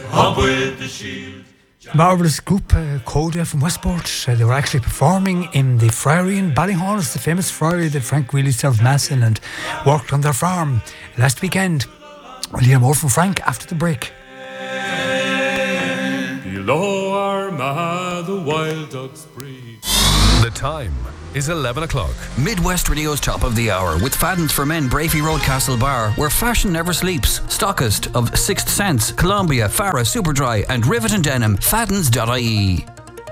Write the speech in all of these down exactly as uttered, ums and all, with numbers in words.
up with the shield. Marvellous group, uh, Coda from Westport. Uh, they were actually performing in the Friary in Ballyhall. It's the famous Friary that Frank really served mass in and worked on their farm last weekend. We'll hear more from Frank after the break. Below Armagh, the wild ducks breed. The time is eleven o'clock. Midwest Radio's top of the hour with Fadden's for Men, Brafey Road, Castle Bar, where fashion never sleeps. Stockist of Sixth Sense, Columbia, Farah, Superdry and Rivet and Denim. Faddens dot I E.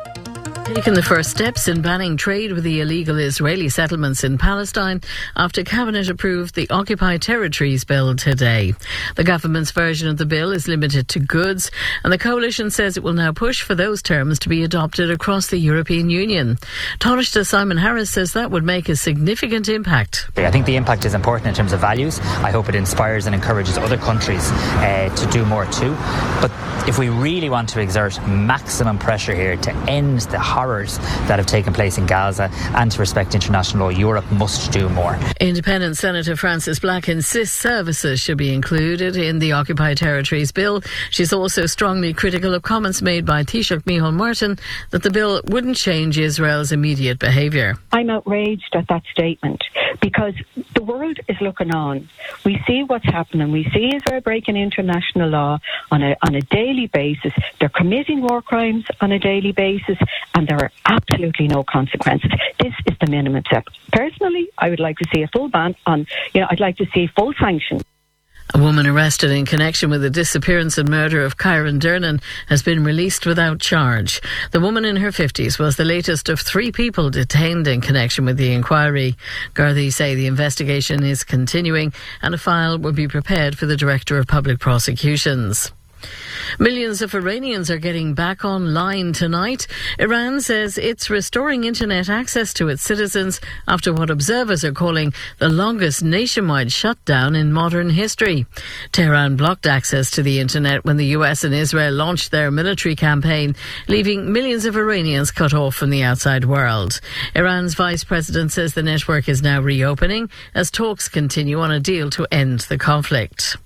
Taken the first steps in banning trade with the illegal Israeli settlements in Palestine after Cabinet approved the Occupied Territories Bill today. The government's version of the bill is limited to goods, and the coalition says it will now push for those terms to be adopted across the European Union. Taoiseach Simon Harris says that would make a significant impact. I think the impact is important in terms of values. I hope it inspires and encourages other countries uh, to do more too. But if we really want to exert maximum pressure here to end the horrors that have taken place in Gaza and to respect international law, Europe must do more. Independent Senator Frances Black insists services should be included in the Occupied Territories Bill. She's also strongly critical of comments made by Taoiseach Micheál Martin that the bill wouldn't change Israel's immediate behaviour. I'm outraged at that statement because the world is looking on. We see what's happening. We see Israel breaking international law on a, on a daily basis. They're committing war crimes on a daily basis, and there are absolutely no consequences. This is the minimum step. Personally, I would like to see a full ban on, you know, I'd like to see full sanctions. A woman arrested in connection with the disappearance and murder of Kyron Dernan has been released without charge. The woman in her fifties was the latest of three people detained in connection with the inquiry. Gardaí say the investigation is continuing and a file will be prepared for the Director of Public Prosecutions. Millions of Iranians are getting back online tonight. Iran says it's restoring internet access to its citizens after what observers are calling the longest nationwide shutdown in modern history. Tehran blocked access to the internet when the U S and Israel launched their military campaign, leaving millions of Iranians cut off from the outside world. Iran's vice president says the network is now reopening as talks continue on a deal to end the conflict.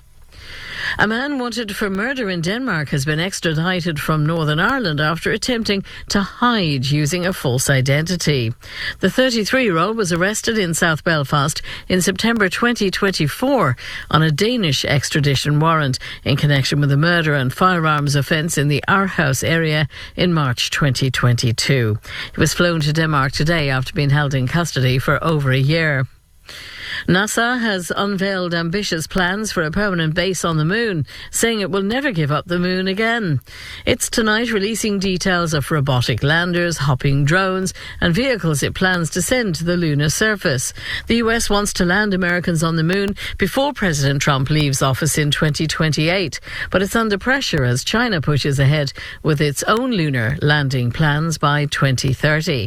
A man wanted for murder in Denmark has been extradited from Northern Ireland after attempting to hide using a false identity. The thirty-three-year-old was arrested in South Belfast in September twenty twenty-four on a Danish extradition warrant in connection with a murder and firearms offence in the Aarhus area in March twenty twenty-two. He was flown to Denmark today after being held in custody for over a year. NASA has unveiled ambitious plans for a permanent base on the moon, saying it will never give up the moon again. It's tonight releasing details of robotic landers, hopping drones and vehicles it plans to send to the lunar surface. The U S wants to land Americans on the moon before President Trump leaves office in twenty twenty-eight, but it's under pressure as China pushes ahead with its own lunar landing plans by twenty thirty.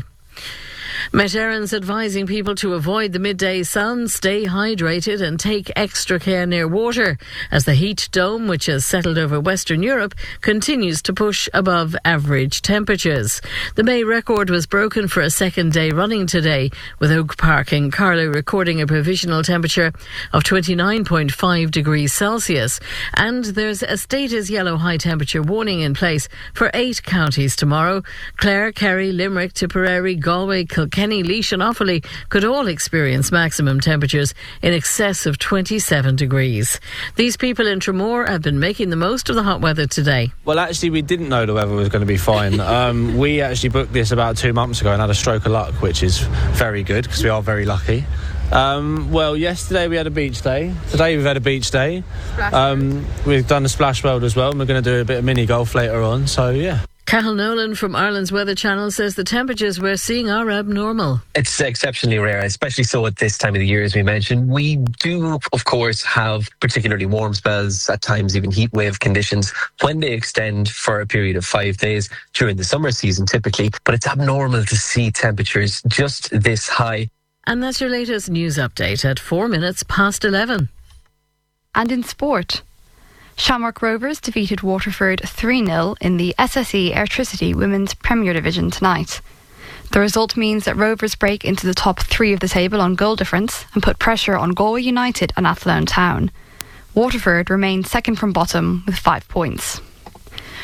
Met Éireann's advising people to avoid the midday sun, stay hydrated and take extra care near water as the heat dome, which has settled over Western Europe, continues to push above average temperatures. The May record was broken for a second day running today, with Oak Park in Carlow recording a provisional temperature of twenty-nine point five degrees Celsius. And there's a state as yellow high temperature warning in place for eight counties tomorrow. Clare, Kerry, Limerick, Tipperary, Galway, Kilkenny, Laois and Offaly could all experience maximum temperatures in excess of twenty-seven degrees. These people in Tramore have been making the most of the hot weather today. Well, actually, we didn't know the weather was going to be fine. um, we actually booked this about two months ago and had a stroke of luck, which is very good because we are very lucky. Um, well, yesterday we had a beach day. Today we've had a beach day. Um, we've done a splash world as well, and we're going to do a bit of mini golf later on, so yeah. Cathal Nolan from Ireland's Weather Channel says the temperatures we're seeing are abnormal. It's exceptionally rare, especially so at this time of the year, as we mentioned. We do, of course, have particularly warm spells, at times even heat wave conditions, when they extend for a period of five days during the summer season typically. But it's abnormal to see temperatures just this high. And that's your latest news update at four minutes past eleven. And in sport, Shamrock Rovers defeated Waterford three nil in the S S E Airtricity Women's Premier Division tonight. The result means that Rovers break into the top three of the table on goal difference and put pressure on Galway United and Athlone Town. Waterford remain second from bottom with five points.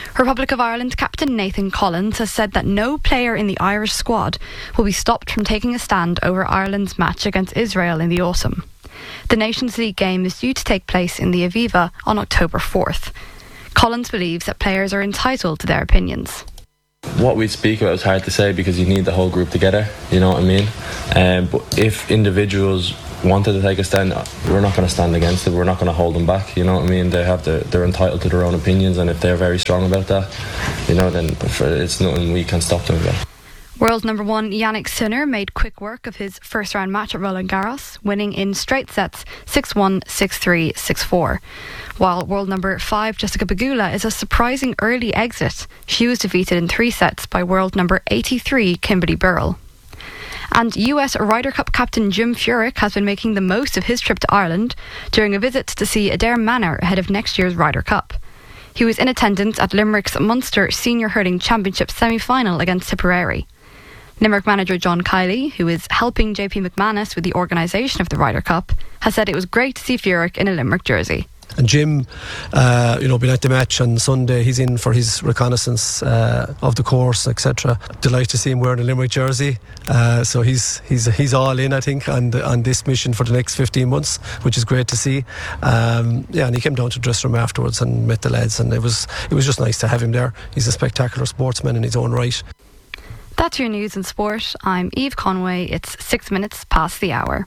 Republic of Ireland captain Nathan Collins has said that no player in the Irish squad will be stopped from taking a stand over Ireland's match against Israel in the autumn. The Nations League game is due to take place in the Aviva on October fourth. Collins believes that players are entitled to their opinions. What we speak about is hard to say because you need the whole group together, you know what I mean? Um, but if individuals wanted to take a stand, we're not going to stand against it, we're not going to hold them back, you know what I mean? They have the, they're entitled to their own opinions, and if they're very strong about that, you know, then it's nothing we can stop them about. World number one Yannick Sinner made quick work of his first round match at Roland Garros, winning in straight sets six one, six three, six four. While world number five Jessica Pegula is a surprising early exit. She was defeated in three sets by world number eighty-three Kimberly Burrell. And U S Ryder Cup captain Jim Furyk has been making the most of his trip to Ireland during a visit to see Adare Manor ahead of next year's Ryder Cup. He was in attendance at Limerick's Munster Senior Hurling Championship semi-final against Tipperary. Limerick manager John Kiley, who is helping J P McManus with the organisation of the Ryder Cup, has said it was great to see Furyk in a Limerick jersey. And Jim, uh, you know, been at the match on Sunday. He's in for his reconnaissance uh, of the course, et cetera. Delighted to see him wearing a Limerick jersey. Uh, so he's he's he's all in, I think, on the, on this mission for the next fifteen months, which is great to see. Um, yeah, and he came down to the dressing room afterwards and met the lads, and it was it was just nice to have him there. He's a spectacular sportsman in his own right. That's your news and sport. I'm Eve Conway. It's six minutes past the hour.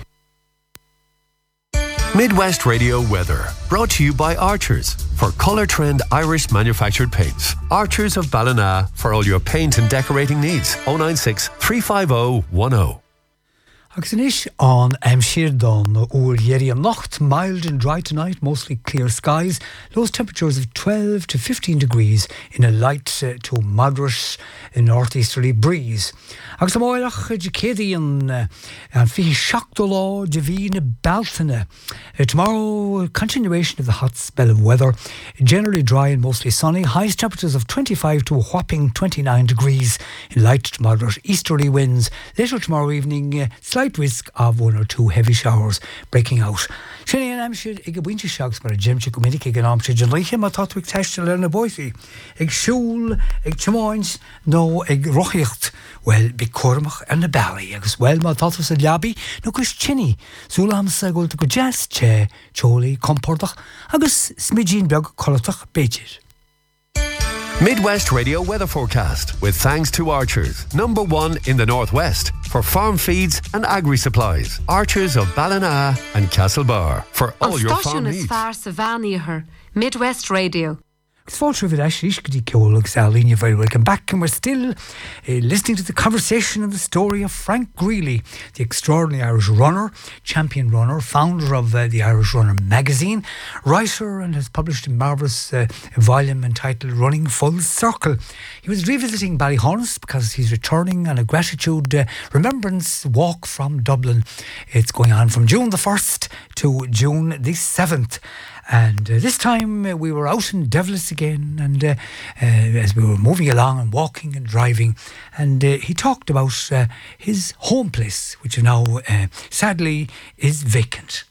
Midwest Radio weather, brought to you by Archers for Colour Trend Irish manufactured paints. Archers of Ballina for all your paint and decorating needs. oh nine six, three five oh, one oh. Agus inis on Amshirdon or Yeri Nacht, mild and dry tonight, mostly clear skies. Lows temperatures of twelve to fifteen degrees in a light uh, to moderate uh, northeasterly breeze. Agus am oilach Jacadian and fi Shaktola Javina Balthana. Tomorrow, continuation of the hot spell of weather. Generally dry and mostly sunny. Highest temperatures of twenty-five to a whopping twenty-nine degrees in light to moderate easterly winds. Later tomorrow evening, uh, slight risk of one or two heavy showers breaking out. Shani and Amshid, ig a winter shocks mar a Jim Chicominik ig an Amshid, Jan Leichim a Tatwig Teshtel and a Boise. Ig Shul, ig Chamoins, no ig Rochicht, well, be Cormach and a Bally, agus well ma Tatwas a Labi, no kus Chinny, Sulam Sagol to go jazz che, Choli, Compordach, agus Smidjin Beg Colotach Bejit. Midwest Radio weather forecast with thanks to Archers, number one in the northwest for farm feeds and agri supplies. Archers of Ballina and Castlebar for all your farm needs. Far Savannah, Midwest Radio. It's Walter Vidash, Ishkadi Kyolik, Salin, you're very welcome back. And we're still uh, listening to the conversation and the story of Frank Greeley, the extraordinary Irish runner, champion runner, founder of uh, the Irish Runner magazine, writer, and has published a marvellous uh, volume entitled Running Full Circle. He was revisiting Ballyhonus because he's returning on a gratitude uh, remembrance walk from Dublin. It's going on from June the first to June the seventh. And uh, this time uh, we were out in Devlis again, and uh, uh, as we were moving along and walking and driving, and uh, he talked about uh, his home place, which now uh, sadly is vacant.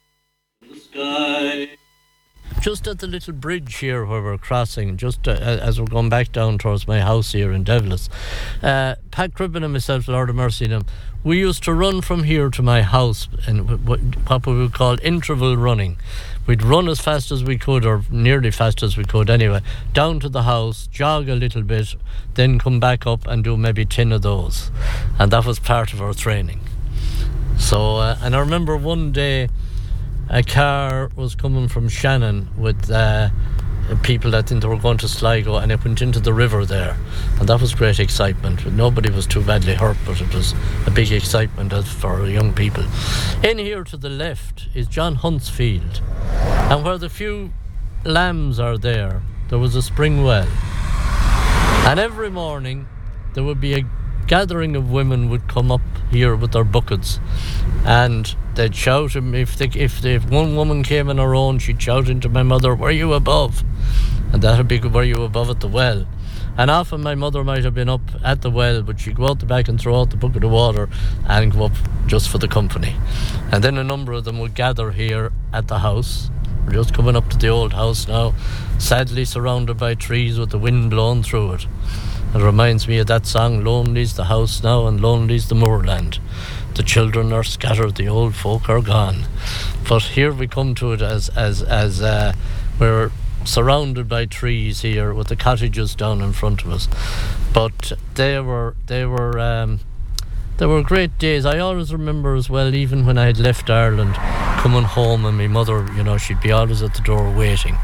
Sky. Just at the little bridge here where we're crossing, just uh, as we're going back down towards my house here in Devlis, uh, Pat Cribbin and myself, Lord of mercy them, we used to run from here to my house and what we would call interval running. We'd run as fast as we could, or nearly fast as we could anyway, down to the house, jog a little bit, then come back up and do maybe ten of those. And that was part of our training. So, uh, and I remember one day a car was coming from Shannon with uh, people that think they were going to Sligo, and it went into the river there, and that was great excitement. Nobody was too badly hurt, but it was a big excitement for young people. In here to the left is John Hunt's field, and where the few lambs are there, there was a spring well, and every morning there would be a gathering of women would come up here with their buckets, and they'd shout him if they, if, they, if one woman came on her own, she'd shout into my mother, "Were you above?" And that'd be, "Were you above at the well?" And often my mother might have been up at the well, but she'd go out the back and throw out the bucket of water and go up just for the company. And then a number of them would gather here at the house We're just coming up to the old house now, sadly surrounded by trees with the wind blowing through it. It reminds me of that song, Lonely's the house now and lonely's the moorland. The children are scattered, the old folk are gone. But here we come to it as as as uh, we're surrounded by trees here with the cottages down in front of us. But they were they were um, they were great days. I always remember as well, even when I had left Ireland, coming home and my mother, you know, she'd be always at the door waiting,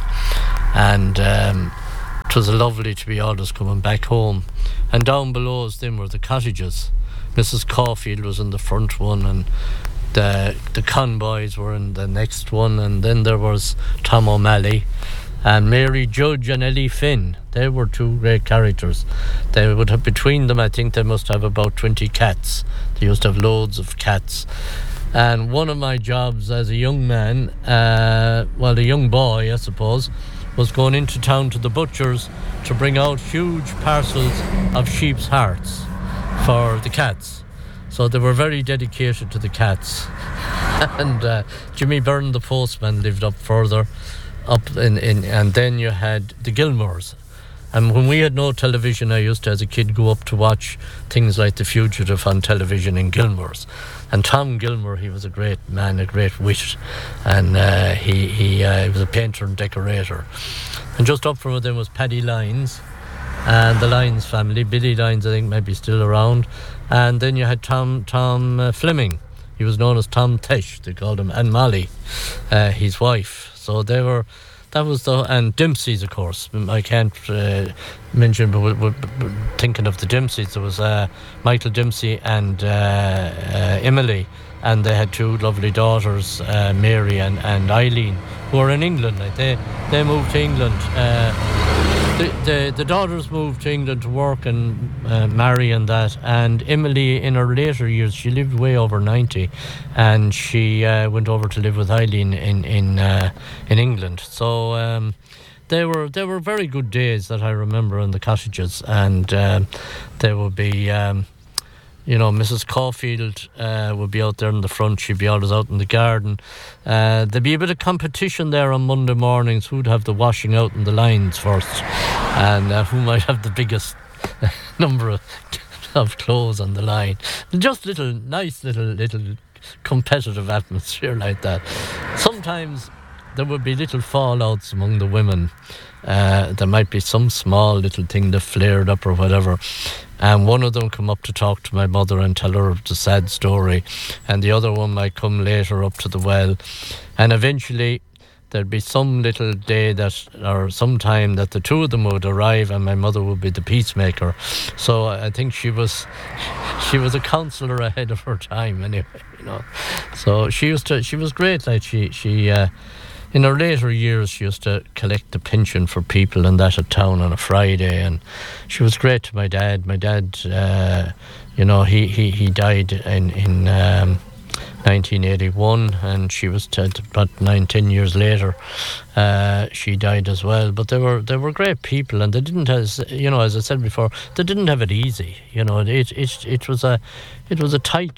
and um, it was lovely to be always coming back home. And down below us then were the cottages. Missus Caulfield was in the front one, and the the Conboys were in the next one, and then there was Tom O'Malley and Mary Judge and Ellie Finn. They were two great characters. They would have, between them, I think they must have about twenty cats. They used to have loads of cats. And one of my jobs as a young man, uh, well, a young boy, I suppose, was going into town to the butcher's to bring out huge parcels of sheep's hearts for the cats. So they were very dedicated to the cats. And uh, Jimmy Byrne, the postman, lived up further up in, in and then you had the Gilmores. And when we had no television, I used to, as a kid, go up to watch things like The Fugitive on television in Gilmore's. And Tom Gilmore, he was a great man, a great wit, and uh, he he, uh, he was a painter and decorator. And just up from them was Paddy Lyons and the Lyons family. Billy Lyons, I think, might be still around. And then you had Tom Tom uh, Fleming. He was known as Tom Tesh, they called him, and Molly, uh, his wife. So they were, that was the, and Dempsey's, of course. I can't uh, mention, but we're, we're thinking of the Dempseys. There was uh, Michael Dempsey and uh, uh, Emily, and they had two lovely daughters, uh, Mary and, and Eileen, who were in England. Like they, they moved to England. Uh, the, the the daughters moved to England to work and uh, marry and that. And Emily, in her later years, she lived way over ninety, and she uh, went over to live with Eileen in in uh, in England. So. Um, They were they were very good days that I remember in the cottages, and uh, there would be, um, you know, Missus Caulfield uh, would be out there in the front. She'd be always out in the garden. Uh, there'd be a bit of competition there on Monday mornings. Who'd have the washing out in the lines first, and uh, who might have the biggest number of, of clothes on the line. Just little nice little little competitive atmosphere like that. Sometimes there would be little fallouts among the women. Uh, there might be some small little thing that flared up or whatever, and one of them come up to talk to my mother and tell her the sad story, and the other one might come later up to the well, and eventually there'd be some little day that, or some time that the two of them would arrive, and my mother would be the peacemaker. So I think she was she was a counsellor ahead of her time anyway, you know. So she used to she was great. Like she she uh, in her later years, she used to collect the pension for people and that at town on a Friday, and she was great to my dad. My dad, uh, you know, he, he, he died in in um, nineteen eighty-one, and she was t- about nine, ten years later. Uh, she died as well. But they were they were great people, and they didn't, as you know, as I said before, they didn't have it easy. You know, it it it was a it was a tight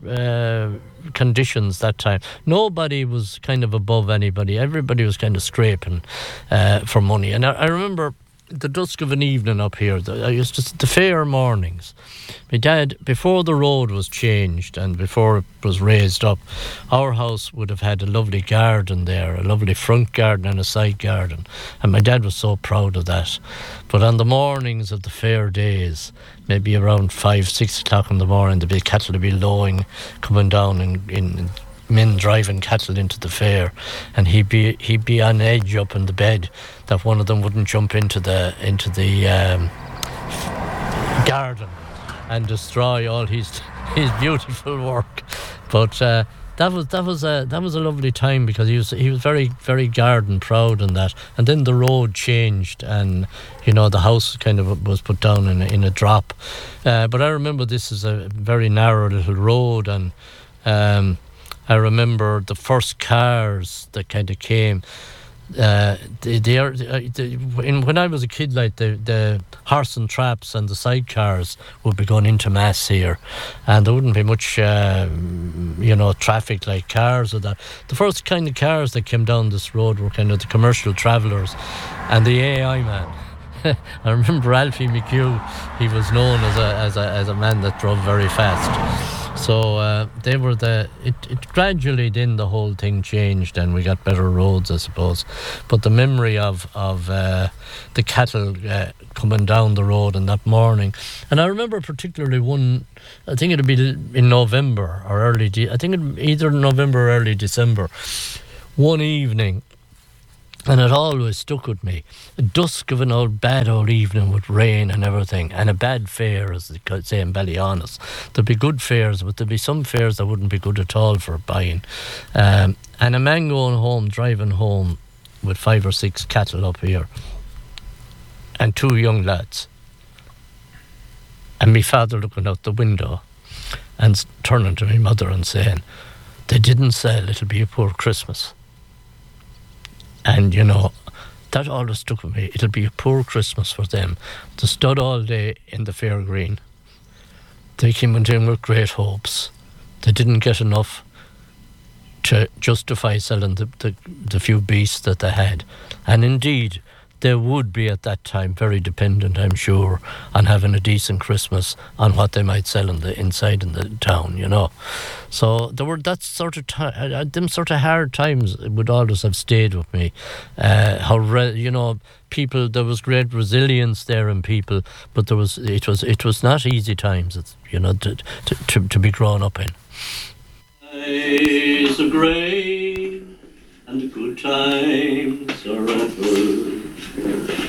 Uh, conditions that time. Nobody was kind of above anybody. Everybody was kind of scraping uh, for money. And I, I remember the dusk of an evening up here, the, I used to the fair mornings. My dad, before the road was changed and before it was raised up, our house would have had a lovely garden there, a lovely front garden and a side garden, and my dad was so proud of that. But on the mornings of the fair days, maybe around five, six o'clock in the morning, the big cattle would be lowing, coming down, and in, in men driving cattle into the fair, and he'd be he'd be on edge up in the bed that one of them wouldn't jump into the into the um, garden and destroy all his his beautiful work. But uh, that was that was a that was a lovely time, because he was he was very very garden proud and that. And then the road changed, and you know the house kind of was put down in a, in a drop. Uh, but I remember this is a very narrow little road, and um, I remember the first cars that kind of came. Uh, they, they are uh, the, in, when I was a kid, like the, the horse and traps and the sidecars would be going into mass here, and there wouldn't be much, uh, you know, traffic like cars or that. The first kind of cars that came down this road were kind of the commercial travellers and the A I man. I remember Alfie McHugh. He was known as a as a as a man that drove very fast. So uh, they were the. It, it gradually then the whole thing changed and we got better roads, I suppose. But the memory of of uh, the cattle uh, coming down the road on that morning, and I remember particularly one. I think it'd be in November or early. De- I think it either November or early December. One evening. And it always stuck with me. A dusk of an old bad old evening with rain and everything, and a bad fare, as they could say in Ballyhonest. There'd be good fares, but there'd be some fares that wouldn't be good at all for buying. Um, and a man going home, driving home with five or six cattle up here, and two young lads. And me father looking out the window and turning to me mother and saying, "They didn't sell, it'll be a poor Christmas." And, you know, that always stuck with me. It'll be a poor Christmas for them. They stood all day in the fair green. They came in with great hopes. They didn't get enough to justify selling the, the, the few beasts that they had. And indeed, they would be at that time very dependent, I'm sure, on having a decent Christmas on what they might sell in the inside in the town, you know. So there were that sort of time, them sort of hard times would always have stayed with me. Uh, how re- you know, people, there was great resilience there in people, but there was it was it was not easy times, it's, you know, to to to, to be grown up in. Days are grey and the good times are over.